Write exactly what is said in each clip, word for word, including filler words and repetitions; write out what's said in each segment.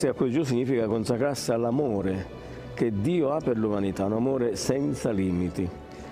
A Gesù significa consacrarsi all'amore che Dio ha per l'umanità, un amore senza limiti.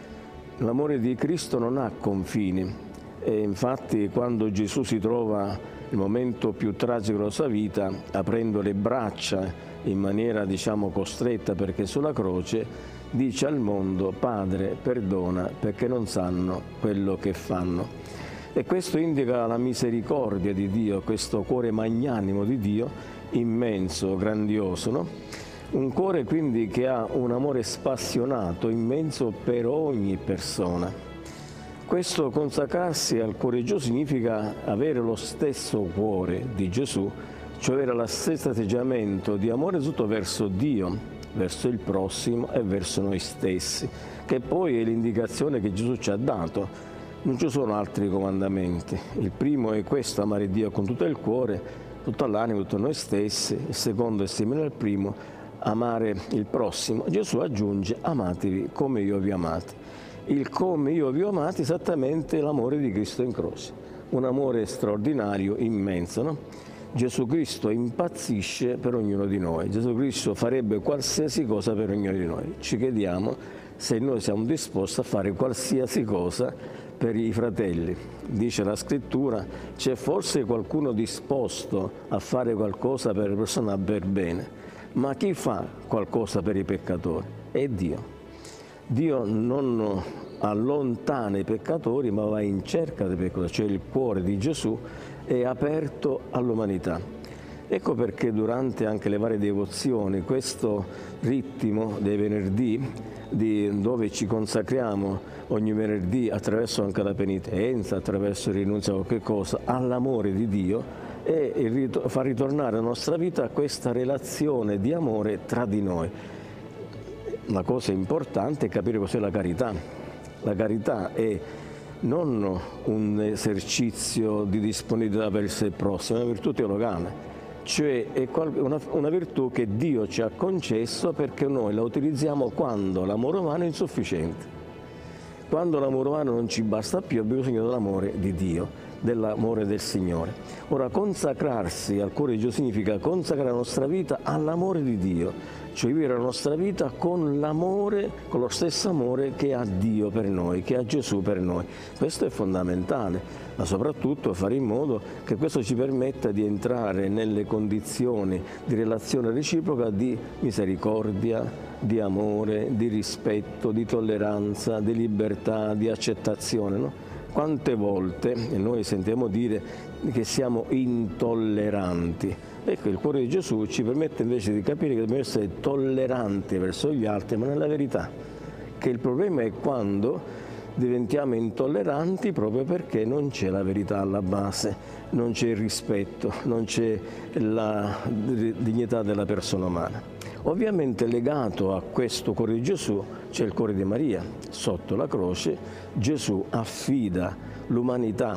L'amore di Cristo non ha confini e infatti quando Gesù si trova nel momento più tragico della sua vita, aprendo le braccia in maniera diciamo costretta perché sulla croce, dice al mondo: Padre, perdona perché non sanno quello che fanno. E questo indica la misericordia di Dio, questo cuore magnanimo di Dio, immenso, grandioso, no? Un cuore quindi che ha un amore spassionato, immenso per ogni persona. Questo consacrarsi al cuore di Gesù significa avere lo stesso cuore di Gesù, cioè avere lo stesso atteggiamento di amore tutto verso Dio, verso il prossimo e verso noi stessi, che poi è l'indicazione che Gesù ci ha dato. Non ci sono altri comandamenti. Il primo è questo: amare Dio con tutto il cuore, tutta l'anima, tutto noi stessi. Il secondo è simile al primo: amare il prossimo. Gesù aggiunge: amatevi come io vi ho amati. Il come io vi ho amati è esattamente l'amore di Cristo in croce, un amore straordinario, immenso, no? Gesù Cristo impazzisce per ognuno di noi. Gesù Cristo farebbe qualsiasi cosa per ognuno di noi. Ci chiediamo se noi siamo disposti a fare qualsiasi cosa per i fratelli. Dice la scrittura: c'è forse qualcuno disposto a fare qualcosa per le persone per bene, ma chi fa qualcosa per i peccatori? È Dio. Dio non allontana i peccatori, ma va in cerca dei peccatori, cioè il cuore di Gesù è aperto all'umanità. Ecco perché durante anche le varie devozioni, questo ritmo dei venerdì, di, dove ci consacriamo ogni venerdì attraverso anche la penitenza, attraverso il rinunzio a qualche cosa, all'amore di Dio, e il, fa ritornare alla nostra vita questa relazione di amore tra di noi. La cosa importante è capire cos'è la carità. La carità è non un esercizio di disponibilità verso il prossimo, è una virtù teologale, cioè è una, una virtù che Dio ci ha concesso perché noi la utilizziamo quando l'amore umano è insufficiente. Quando l'amore umano non ci basta più, abbiamo bisogno dell'amore di Dio, dell'amore del Signore. Ora, consacrarsi al cuore di Gesù significa consacrare la nostra vita all'amore di Dio, cioè vivere la nostra vita con l'amore, con lo stesso amore che ha Dio per noi, che ha Gesù per noi. Questo è fondamentale, ma soprattutto fare in modo che questo ci permetta di entrare nelle condizioni di relazione reciproca di misericordia, di amore, di rispetto, di tolleranza, di libertà, di accettazione, no? Quante volte noi sentiamo dire che siamo intolleranti. Ecco, il cuore di Gesù ci permette invece di capire che dobbiamo essere tolleranti verso gli altri, ma nella verità, che il problema è quando diventiamo intolleranti proprio perché non c'è la verità alla base, non c'è il rispetto, non c'è la dignità della persona umana. Ovviamente legato a questo cuore di Gesù c'è il cuore di Maria. Sotto la croce Gesù affida l'umanità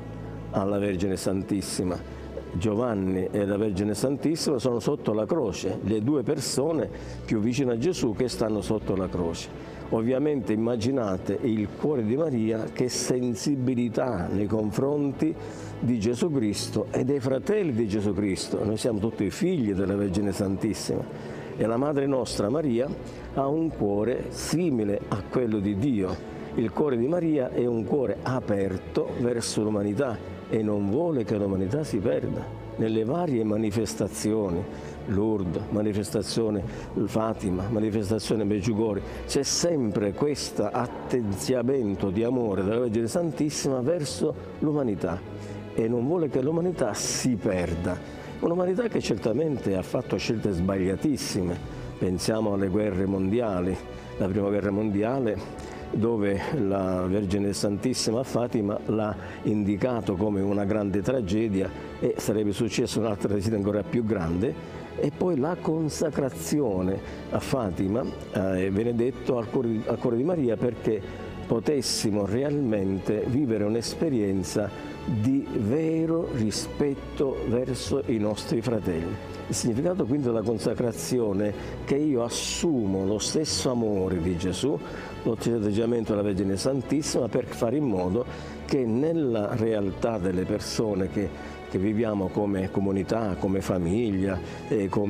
alla Vergine Santissima. Giovanni e la Vergine Santissima sono sotto la croce, le due persone più vicine a Gesù che stanno sotto la croce. Ovviamente immaginate il cuore di Maria, che sensibilità nei confronti di Gesù Cristo e dei fratelli di Gesù Cristo. Noi siamo tutti figli della Vergine Santissima. E la Madre nostra Maria ha un cuore simile a quello di Dio. Il cuore di Maria è un cuore aperto verso l'umanità e non vuole che l'umanità si perda. Nelle varie manifestazioni, Lourdes, manifestazione Fatima, manifestazione Medjugorje, c'è sempre questo atteggiamento di amore della Vergine Santissima verso l'umanità e non vuole che l'umanità si perda. Un'umanità che certamente ha fatto scelte sbagliatissime. Pensiamo alle guerre mondiali, la prima guerra mondiale, dove la Vergine Santissima Fatima l'ha indicato come una grande tragedia e sarebbe successa un'altra tragedia ancora più grande, e poi la consacrazione a Fatima, eh, viene detto al cuore, al cuore di Maria, perché potessimo realmente vivere un'esperienza di vero rispetto verso i nostri fratelli. Il significato quindi della consacrazione è che io assumo lo stesso amore di Gesù, lo stesso atteggiamento della Vergine Santissima, per fare in modo che nella realtà delle persone che che viviamo come comunità, come famiglia e come